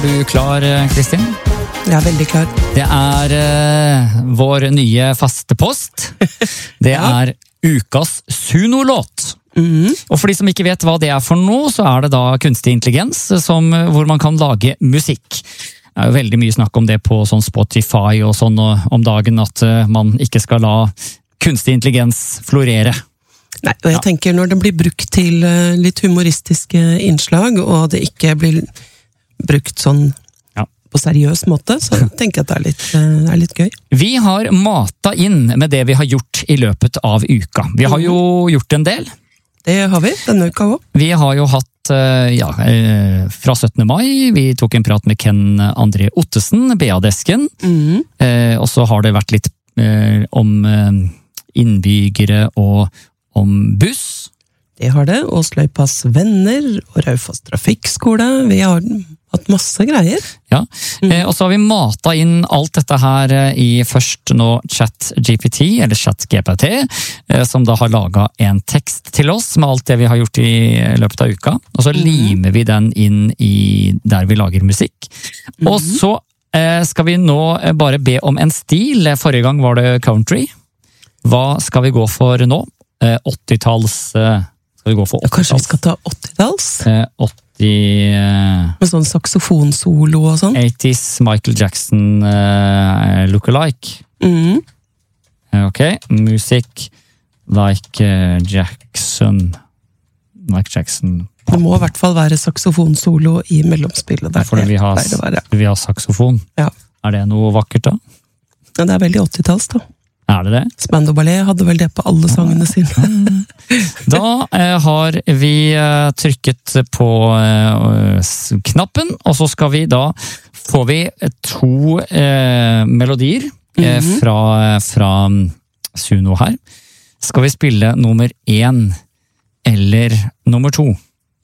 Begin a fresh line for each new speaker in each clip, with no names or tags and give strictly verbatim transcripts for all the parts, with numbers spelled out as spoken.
Er du klar, Kristin?
Jeg er veldig klar.
Det er uh, vår nye faste post. Det
Ja.
er ukas Suno-låt.
Mhm.
Og for de som ikke vet hva det er for noe, så er det da kunstig intelligens som, hvor man kan lage musikk. Det er jo veldig mye snakk om det på sånn Spotify og sånn og, om dagen, at uh, man ikke skal la kunstig intelligens florere.
Nei, og jeg
Ja.
tenker når den blir brukt til eh, litt humoristiske innslag, og det ikke blir brukt sånn
Ja.
på seriøs måte, så tenker jeg at det er litt, eh, er litt gøy.
Vi har mata inn med det vi har gjort i løpet av uka. Vi har jo gjort en del.
Det har vi denne uka også.
Vi har jo hatt, eh, ja, eh, fra syttende mai, vi tok en prat med Ken André Ottesen, B A-desken,
Mhm.
eh, og så har det vært litt eh, om eh, innbyggere og om buss.
Det har det, og Sløypas venner, og Raufoss trafikkskole. Vi har hatt masse greier.
Ja, eh, og så har vi mata inn alt dette her eh, i først nå ChatGPT, eller ChatGPT, eh, som da har laget en tekst til oss med alt det vi har gjort i løpet av uka. Og så limer vi den inn i der vi lager musikk. Og så eh, skal vi nå eh, bare be om en stil. Forrige gang var det country. Hva skal vi gå for nå? Eh, åttitalls... Eh, skal vi gå for
Ja, kanskje vi
åttitalls?
skal ta åttitalls?
Eh, åtti... Eh,
Med sånn saksofonsolo og sånn.
åttitalls Michael Jackson uh, lookalike.
Mhm.
Eh, Ok, musikk like eh, Jackson. Like Jackson.
Det må i hvert fall være saksofonsolo i mellomspillet. Der
Fordi vi har,
pleier det å være.
vi har saksofon.
Ja.
Er det noe vakkert da?
Ja, det er veldig åttitalls da.
Er det det?
Spandau Ballet hadde vel det på alle sangene sine.
Da eh, har vi eh, trykket på eh, s- knappen, og så skal vi da, får vi to eh, melodier eh,
Mhm.
fra, fra Suno her. Skal vi spille nummer én eller nummer to?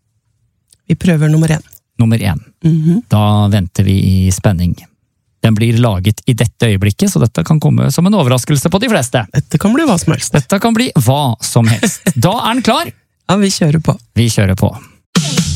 Vi prøver nummer én.
Nummer én.
Mhm.
Da venter vi i spenning. Den blir laget i dette øyeblikket, så dette kan komme som en overraskelse på de fleste.
Dette kan bli hva som helst.
Dette kan bli hva som helst. Da er den klar!
Ja, vi kjører på.
Vi kjører på.